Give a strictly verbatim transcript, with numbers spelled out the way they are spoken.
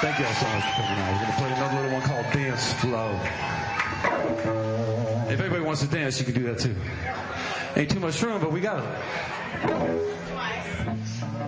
Thank you all so much for coming out. We're going to play another little one called Dance Flow. If anybody wants to dance, you can do that too. Ain't too much room, but we got it.